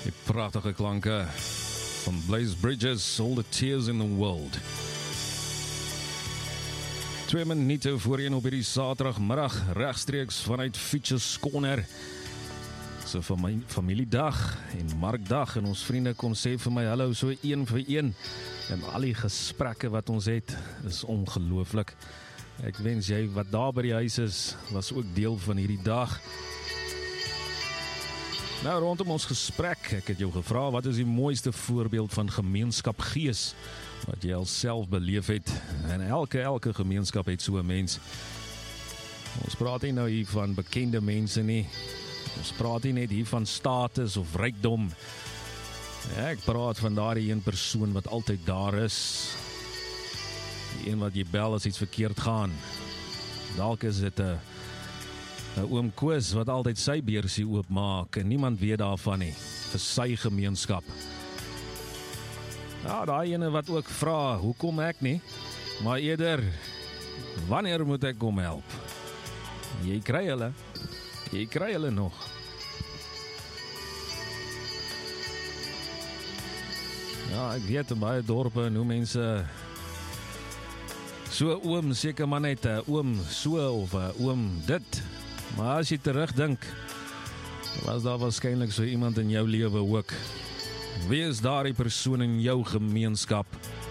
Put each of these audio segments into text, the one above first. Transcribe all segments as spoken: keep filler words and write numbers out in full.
Die pragtige klanke van Blaze Bridges, All the Tears in the World. Twee minute voor een op hierdie Saterdagmiddag, regstreeks vanuit Features Corner. So vir my familiedag en markdag, en ons vriende kom sê vir my hallo so een vir een. En al die gesprekke wat ons het, is ongelooflik. Ek wens jy wat daar by die huis is, was ook deel van hierdie dag. Nou, rondom ons gesprek, ek het jou gevra, wat is die mooiste voorbeeld van gemeenskapgees, wat jy al self beleef het, en elke, elke gemeenskap het so 'n mens. Ons praat nie nou hier van bekende mense nie, ons praat nie net hier van status of rykdom, ja, ek praat van daardie een persoon wat altyd daar is, die een wat jy bel as iets verkeerd gaan, dalk is dit 'n Nou, oom Koos wat altyd sy beursie oopmaak en niemand weet daarvan nie, vir sy gemeenskap. Ja, daai ene wat ook vra, hoekom ek nie? Maar eerder, wanneer moet ek kom help? Jy kry hulle, jy kry hulle nog. Ja, ek weet in baie dorpe en hoe mense so oom seker maar net, oom so of oom dit. Maar as jy terugdink, was daar waarskynlik so iemand in jou lewe ook. Wie is daardie persoon in jou gemeenskap?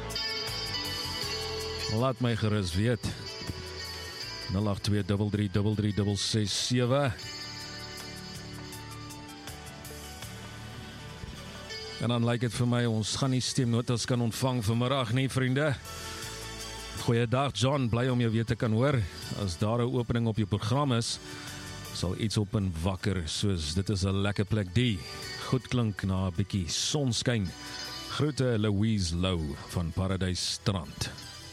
Laat my gerus weet. nul agt twee drie drie drie drie ses ses sewe. En dan lyk dit vir my, ons gaan nie stemnotas kan ontvang vanmiddag nie, vriende. Goeiedag John, bly om jou weer te kan hoor. As daar 'n opening op jou program is, sal iets op en wakker, soos dit is 'n lekker plek die goed klink na 'n bietjie sonskyn. Groete Louise Lou van Paradise Strand.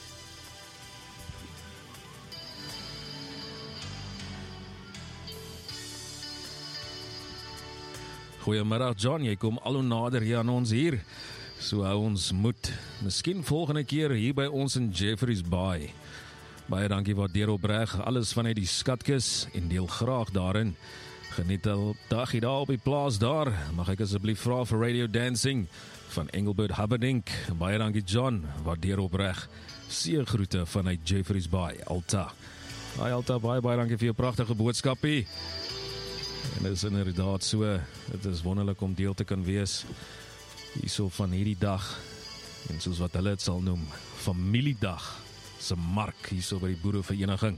Goeiemiddag John, jy kom al hoe nader hier aan ons hier. So hou ons moed. Miskien volgende keer hier by ons in Jeffreys Bay. Baie dankie waardeer opreg, alles vanuit die skatkis en deel graag daarin. Geniet al dagie daar op die plaas daar. Mag ek asseblief vra vir Radio Dancing van Engelbert Hubbardink. Baie dankie John, waardeer opreg. Seë groete vanuit Jeffreys Bay, Alta. Hi Alta, baie baie dankie vir jou pragtige boodskapie. En dit is inderdaad so, dit is wonderlik om deel te kan wees hierso van hierdie dag, en soos wat hulle het sal noem, familiedag, se mark hierso by die boerevereniging.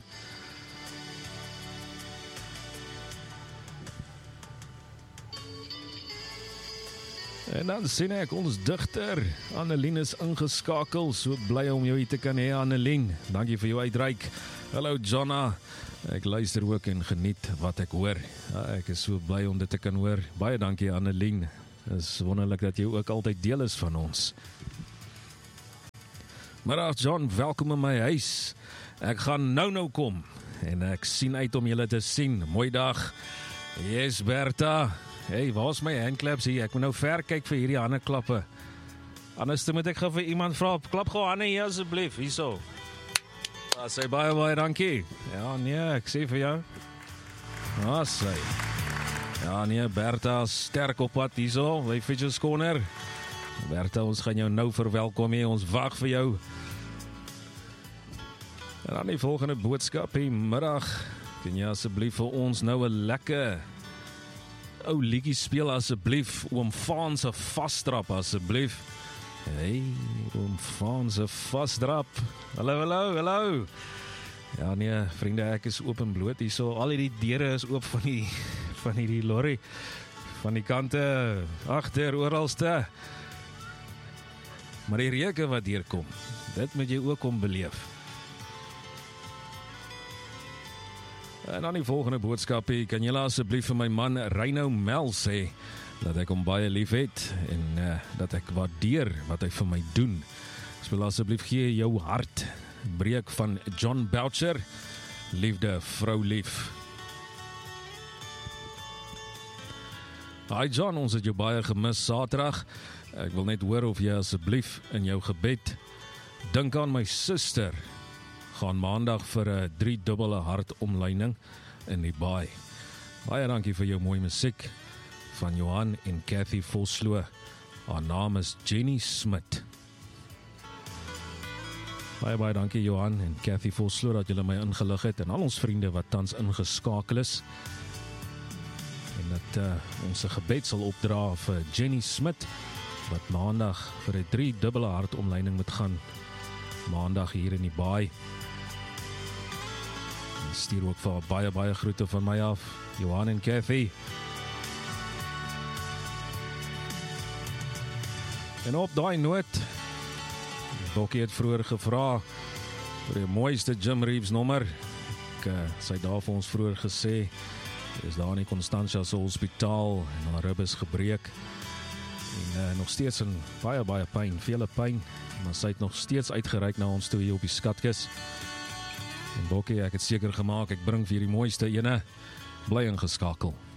En dan sien ek ons digter, Annelien is ingeskakel, so bly om jou hier te kan hê Annelien, dankie vir jou uitreik. Hallo Jonna, ek luister ook en geniet wat ek hoor, ja, ek is so bly om dit te kan hoor, baie dankie Annelien. Is wonderlik dat jy ook altyd deel is van ons. Middag John, welkom in my huis. Ek gaan nou nou kom en ek sien uit om julle te sien. Mooi dag. Yes Bertha. Hey, waar is my handclaps hier? Ek moet nou ver kyk vir hierdie hande klappe. Anders moet ek gou vir iemand vra, klap gou hande hier asseblief, hierso. Ah, sê baie baie dankie. Ja nee, ek sê vir jou. Ah, sê. Ja nee, Bertha sterk op pad hierso, by Features Corner. Bertha, ons gaan jou nou verwelkom hier, ons wag vir jou. En dan die volgende boodskap, hier middag, kan jy asseblief vir ons nou 'n lekker ou liedjie speel asseblief, oom Faan se vasdrap asseblief. Hey, oom Faan se vasdrap. Hallo, hallo, hallo. Ja nee, vriende, ek is oop en bloot hierso, al hierdie deure is oop van die van hierdie lorry, van die kante, agter, oralste. Maar die reuke wat deurkom, dit moet jy ook om beleef. En dan die volgende boodskapie, kan jy asseblief vir my man Reino Mel sê, dat ek hom baie lief het, en uh, dat ek waardeer wat hy vir my doen. Speel asseblief gee jou hart, breek van John Boucher, liefde, vrou lief. Hi John, ons het jou baie gemis Saterdag. Ek wil net hoor of jy asseblief in jou gebed dink aan my suster. Gaan maandag vir 'n drie dubbele hartomleining in die baai. Baie dankie vir jou mooi musiek. van Johan en Cathy Vosloo. Haar naam is Jenny Smit. Baie baie dankie Johan en Cathy Vosloo dat julle my ingelig het en al ons vriende wat tans ingeskakel is. En dat uh, ons 'n gebed sal opdra vir Jenny Smit wat maandag vir 'n drie dubbele hartomleiding moet gaan. Maandag hier in die baai. En stuur ook vir baie baie groete van my af, Johan en Cathy. En op daai noot, Bokkie het vroeër gevra vir die mooiste Jim Reeves nommer. Ek uh, sy daar vir ons vroeër gesê, is daar in die Constantia se hospitaal en haar rib is gebreek. En uh, nog steeds in baie baie pyn, vele pyn, maar sy het nog steeds uitgereik na ons toe hier op die skatkis. En Bokkie, ek het seker gemaak, ek bring vir die mooiste ene, bly ingeskakel.